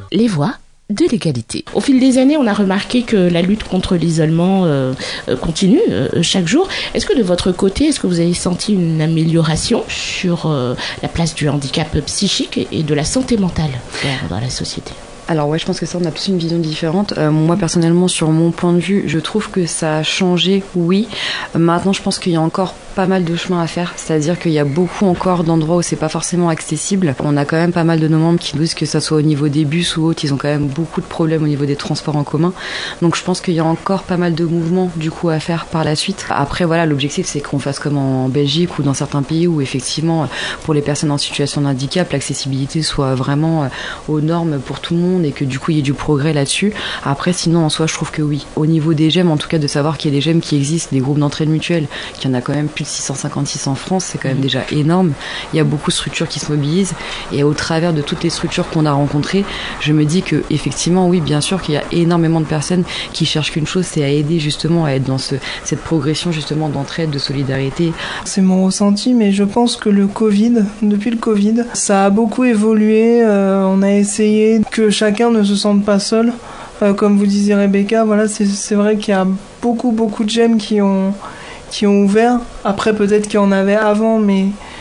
Les voix de l'égalité. Au fil des années, on a remarqué que la lutte contre l'isolement continue chaque jour. Est-ce que de votre côté, est-ce que vous avez senti une amélioration sur la place du handicap psychique et de la santé mentale dans la société ? Alors ouais, je pense que ça, on a tous une vision différente. Moi, personnellement, sur mon point de vue, je trouve que ça a changé, oui. Maintenant, je pense qu'il y a encore pas mal de chemin à faire. C'est-à-dire qu'il y a beaucoup encore d'endroits où c'est pas forcément accessible. On a quand même pas mal de nos membres qui nous disent que ça soit au niveau des bus ou autres, ils ont quand même beaucoup de problèmes au niveau des transports en commun. Donc je pense qu'il y a encore pas mal de mouvements, du coup, à faire par la suite. Après, voilà, l'objectif, c'est qu'on fasse comme en Belgique ou dans certains pays où, effectivement, pour les personnes en situation de handicap, l'accessibilité soit vraiment aux normes pour tout le monde et que du coup il y ait du progrès là-dessus. Après, sinon, en soi, je trouve que oui. Au niveau des GEM, en tout cas, de savoir qu'il y a des GEM qui existent, des groupes d'entraide mutuelle, qu'il y en a quand même plus de 656 en France, c'est quand même déjà énorme. Il y a beaucoup de structures qui se mobilisent et au travers de toutes les structures qu'on a rencontrées, je me dis que effectivement, oui, bien sûr qu'il y a énormément de personnes qui cherchent qu'une chose, c'est à aider justement à être dans cette progression justement d'entraide, de solidarité. C'est mon ressenti, mais je pense que depuis le Covid, ça a beaucoup évolué. On a essayé que chacun ne se sente pas seul. Comme vous disiez Rebecca, voilà, c'est vrai qu'il y a beaucoup de GEM qui ont ouvert. Après, peut-être qu'il y en avait avant, mais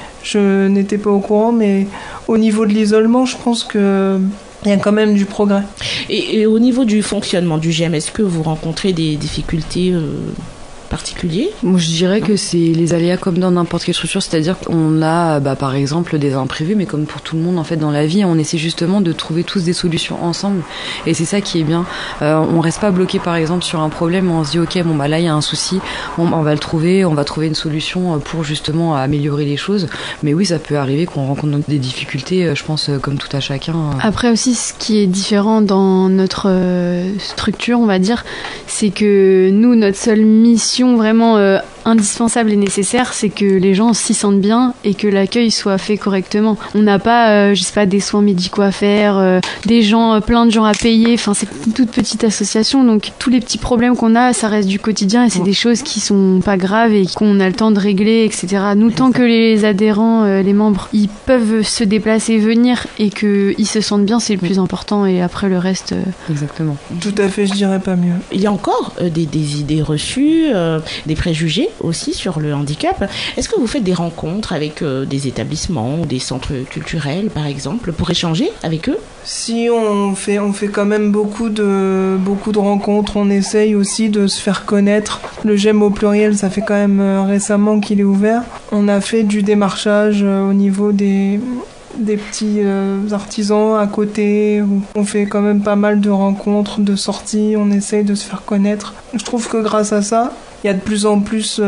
je n'étais pas au courant. Mais au niveau de l'isolement, je pense que il y a quand même du progrès. Et au niveau du fonctionnement du GEM, est-ce que vous rencontrez des difficultés particuliers ? Moi, je dirais que c'est les aléas comme dans n'importe quelle structure, c'est-à-dire qu'on a par exemple des imprévus, mais comme pour tout le monde en fait dans la vie, on essaie justement de trouver tous des solutions ensemble et c'est ça qui est bien. On reste pas bloqué par exemple sur un problème, on se dit ok, bon bah là il y a un souci, on va le trouver, on va trouver une solution pour justement améliorer les choses, mais oui, ça peut arriver qu'on rencontre des difficultés, je pense comme tout à chacun. Après aussi, ce qui est différent dans notre structure, on va dire, c'est que nous, notre seule mission vraiment indispensable et nécessaire, c'est que les gens s'y sentent bien et que l'accueil soit fait correctement. On n'a pas, je sais pas, des soins médicaux à faire, plein de gens à payer. Enfin, c'est une toute petite association, donc tous les petits problèmes qu'on a, ça reste du quotidien et c'est des choses qui sont pas graves et qu'on a le temps de régler, etc. Nous, tant que les adhérents, les membres, ils peuvent se déplacer, venir et qu'ils se sentent bien, c'est le plus important. Et après le reste. Exactement. Tout à fait, je dirais pas mieux. Il y a encore des idées reçues, des préjugés aussi sur le handicap. Est-ce que vous faites des rencontres avec des établissements ou des centres culturels, par exemple, pour échanger avec eux ? Si, on fait quand même beaucoup de rencontres. On essaye aussi de se faire connaître. Le GEM au pluriel, ça fait quand même récemment qu'il est ouvert. On a fait du démarchage au niveau des petits artisans à côté. On fait quand même pas mal de rencontres, de sorties. On essaye de se faire connaître. Je trouve que grâce à ça, il y a de plus en plus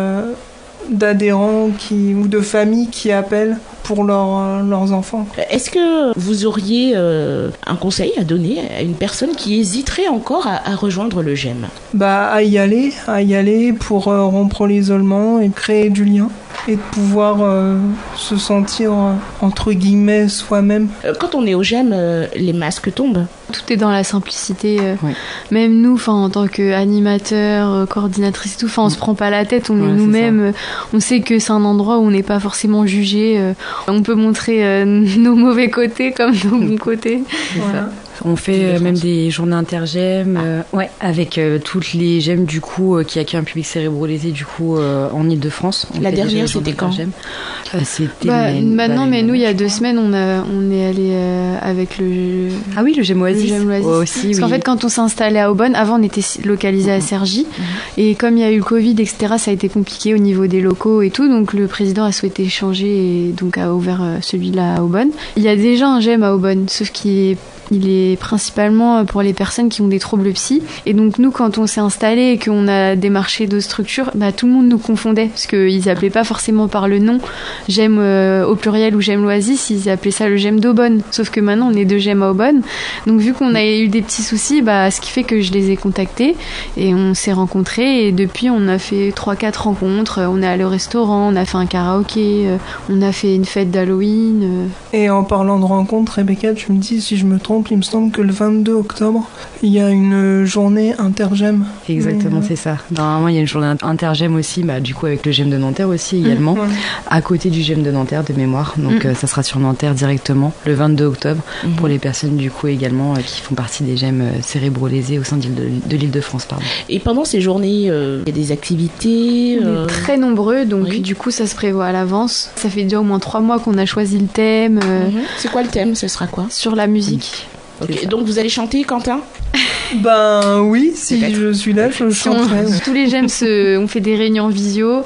d'adhérents ou de familles qui appellent pour leurs enfants. Est-ce que vous auriez un conseil à donner à une personne qui hésiterait encore à rejoindre le GEM ? À y aller pour rompre l'isolement et créer du lien et de pouvoir se sentir entre guillemets soi-même. Quand on est au GEM, les masques tombent. Tout est dans la simplicité. Oui. Même nous, en tant qu'animateur, coordinatrice et tout, on se prend pas la tête, on est nous-mêmes. On sait que c'est un endroit où on n'est pas forcément jugé. On peut montrer nos mauvais côtés comme nos bons côtés. Voilà. On fait même des journées intergem, avec toutes les GEM du coup qui accueillent un public cérébrolésé du coup en Ile-de-France. La dernière, c'était quand ? C'était maintenant, mais nous, il y a 2 semaines, on est allé avec le. Ah oui, le GEM Oasis. Aussi, parce qu'en fait, quand on s'est installé à Aubonne, avant on était localisé à Cergy, et comme il y a eu le Covid, etc., ça a été compliqué au niveau des locaux et tout, donc le président a souhaité changer et donc a ouvert celui-là à Aubonne. Il y a déjà un GEM à Aubonne, sauf qu'il est principalement pour les personnes qui ont des troubles psy. Et donc nous, quand on s'est installé et qu'on a démarché d'autres structures, tout le monde nous confondait parce qu'ils appelaient pas forcément par le nom GEM au pluriel ou GEM l'Oasis, ils appelaient ça le GEM d'Aubonne. Sauf que maintenant, on est 2 GEM à Aubonne. Donc vu qu'on a eu des petits soucis, ce qui fait que je les ai contactés et on s'est rencontrés. Et depuis, on a fait 3-4 rencontres. On est allé au restaurant, on a fait un karaoké, on a fait une fête d'Halloween. Et en parlant de rencontres, Rebecca, tu me dis si je me trompe, trompe, il me semble que le 22 octobre, il y a une journée intergem. Exactement, c'est ça. Normalement, il y a une journée intergem aussi, du coup avec le GEM de Nanterre aussi également, à côté du GEM de Nanterre de mémoire. Donc ça sera sur Nanterre directement, le 22 octobre, pour les personnes du coup également qui font partie des GEM cérébro-lésés au sein de l'Île-de-France. Et pendant ces journées, il y a des activités On est très nombreux, donc du coup ça se prévoit à l'avance. Ça fait déjà au moins 3 mois qu'on a choisi le thème. C'est quoi le thème? Ce sera quoi? Sur la musique. Okay. Donc vous allez chanter, Quentin? Ben oui, si je suis là, je chanterai. Tous les GEM, on fait des réunions en visio.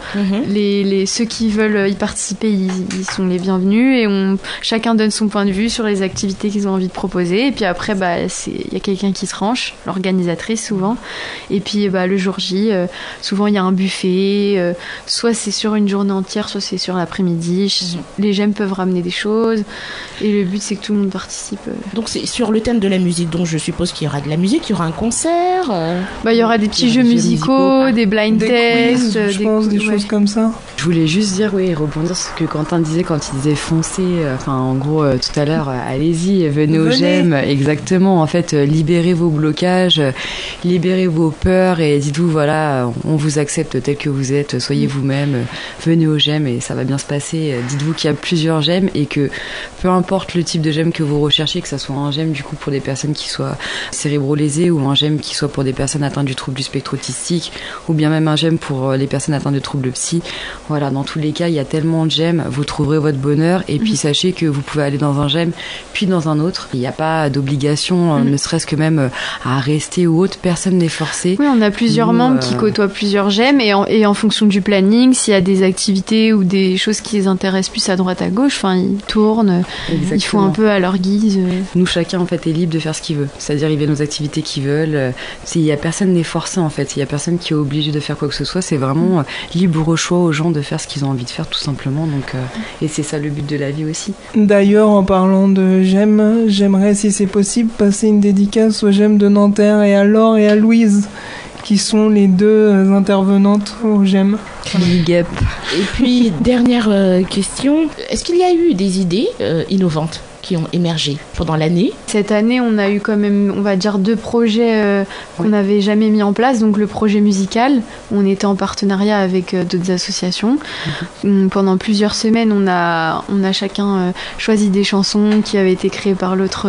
Ceux qui veulent y participer, ils sont les bienvenus. Et chacun donne son point de vue sur les activités qu'ils ont envie de proposer. Et puis après, il y a quelqu'un qui se range, l'organisatrice souvent. Et puis le jour J, souvent il y a un buffet. Soit c'est sur une journée entière, soit c'est sur l'après-midi. Les GEM peuvent ramener des choses. Et le but, c'est que tout le monde participe. Donc c'est sur le thème de la musique. Donc je suppose qu'il y aura de la musique. Il y aura un concert. Il y aura des petits jeux musicaux, des blind tests, des choses comme ça. Je voulais juste dire, rebondir sur ce que Quentin disait quand il disait foncez. En gros, tout à l'heure, allez-y, venez au GEM. Exactement. En fait, libérez vos blocages, libérez vos peurs et dites-vous, voilà, on vous accepte tel que vous êtes. Soyez vous-même. Venez au GEM et ça va bien se passer. Dites-vous qu'il y a plusieurs GEM et que peu importe le type de GEM que vous recherchez, que ça soit un GEM du coup pour des personnes qui soient cérébro-lésées ou un GEM qui soit pour des personnes atteintes du trouble du spectre autistique ou bien même un GEM pour les personnes atteintes de troubles psy. Voilà, dans tous les cas, il y a tellement de GEM, vous trouverez votre bonheur et puis sachez que vous pouvez aller dans un GEM puis dans un autre. Il n'y a pas d'obligation, ne serait-ce que même à rester ou autre, personne n'est forcé. Oui, on a plusieurs membres qui côtoient plusieurs GEM et en fonction du planning, s'il y a des activités ou des choses qui les intéressent plus à droite à gauche, ils tournent, ils font un peu à leur guise. Nous, chacun en fait est libre de faire ce qu'il veut, c'est-à-dire il y a nos activités qu'ils veulent. Il y a personne n'est forcé en fait, il y a personne qui est obligé de faire quoi que ce soit. C'est vraiment libre choix aux gens de faire ce qu'ils ont envie de faire tout simplement. Donc et c'est ça le but de la vie aussi. D'ailleurs, en parlant de GEM, j'aimerais si c'est possible passer une dédicace au GEM de Nanterre et à Laure et à Louise, qui sont les deux intervenantes au GEM. Big up. Et puis dernière question, est-ce qu'il y a eu des idées innovantes qui ont émergé pendant l'année? Cette année, on a eu quand même, on va dire, 2 projets qu'on n'avait jamais mis en place. Donc le projet musical, on était en partenariat avec d'autres associations. Pendant plusieurs semaines, on a chacun choisi des chansons qui avaient été créées par l'autre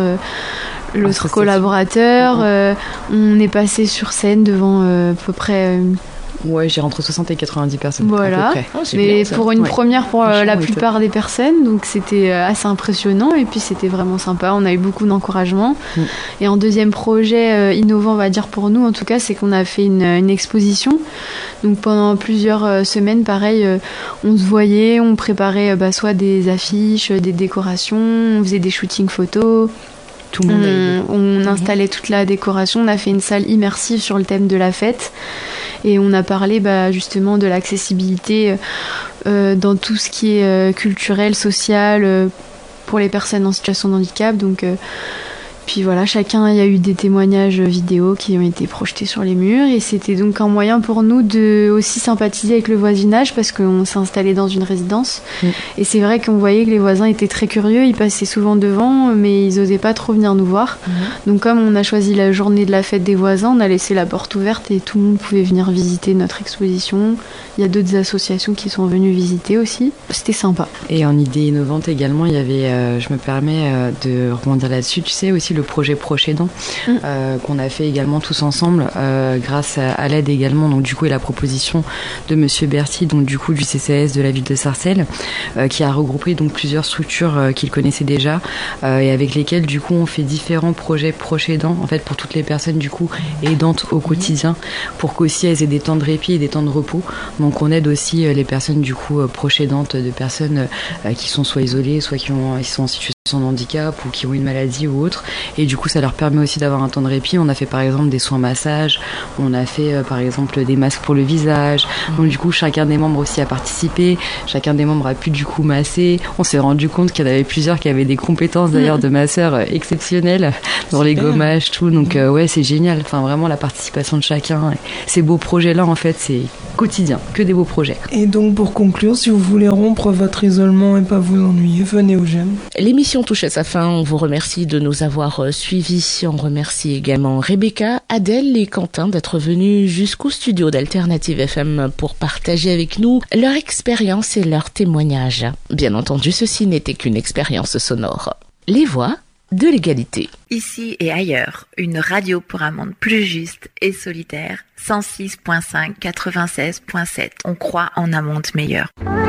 collaborateur. On est passé sur scène devant à peu près... Ouais, j'ai entre 60 et 90 personnes. Voilà. À peu près. Mais bien, pour une première pour la plupart des personnes, donc c'était assez impressionnant et puis c'était vraiment sympa. On a eu beaucoup d'encouragement. Et en deuxième projet innovant, on va dire pour nous en tout cas, c'est qu'on a fait une exposition. Donc pendant plusieurs semaines, pareil, on se voyait, on préparait soit des affiches, des décorations, on faisait des shootings photos. Tout le monde on installait toute la décoration, on a fait une salle immersive sur le thème de la fête et on a parlé justement de l'accessibilité dans tout ce qui est culturel, social pour les personnes en situation de handicap. Donc puis voilà, il y a eu des témoignages vidéo qui ont été projetés sur les murs et c'était donc un moyen pour nous de aussi sympathiser avec le voisinage parce qu'on s'est installé dans une résidence et c'est vrai qu'on voyait que les voisins étaient très curieux, ils passaient souvent devant mais ils osaient pas trop venir nous voir. Donc comme on a choisi la journée de la fête des voisins, on a laissé la porte ouverte et tout le monde pouvait venir visiter notre exposition. Il y a d'autres associations qui sont venues visiter aussi, c'était sympa. Et en idée innovante également, il y avait, je me permets de rebondir là-dessus, tu sais aussi le projet Proche Aidant qu'on a fait également tous ensemble grâce à l'aide également donc du coup et la proposition de Monsieur Berthy donc du coup du CCAS de la ville de Sarcelles qui a regroupé donc plusieurs structures qu'il connaissait déjà et avec lesquelles du coup on fait différents projets Proche Aidant en fait pour toutes les personnes du coup aidantes au quotidien pour qu'aussi elles aient des temps de répit et des temps de repos. Donc on aide aussi les personnes du coup proches aidantes de personnes qui sont soit isolées, soit qui sont en situation de handicap ou qui ont une maladie ou autre et du coup ça leur permet aussi d'avoir un temps de répit. On a fait par exemple des soins massages, on a fait par exemple des masques pour le visage, donc du coup chacun des membres aussi a participé, chacun des membres a pu du coup masser. On s'est rendu compte qu'il y en avait plusieurs qui avaient des compétences d'ailleurs de masseurs exceptionnelles dans les gommages tout, donc ouais c'est génial, enfin vraiment la participation de chacun. Ces beaux projets là en fait c'est quotidien, que des beaux projets. Et donc pour conclure, si vous voulez rompre votre isolement et pas vous ennuyer, venez au GEM. L'émission l'émission touche à sa fin. On vous remercie de nous avoir suivis. On remercie également Rebecca, Adèle et Quentin d'être venus jusqu'au studio d'Alternative FM pour partager avec nous leur expérience et leurs témoignages. Bien entendu, ceci n'était qu'une expérience sonore. Les voix de l'égalité. Ici et ailleurs, une radio pour un monde plus juste et solidaire. 106.5, 96.7. On croit en un monde meilleur.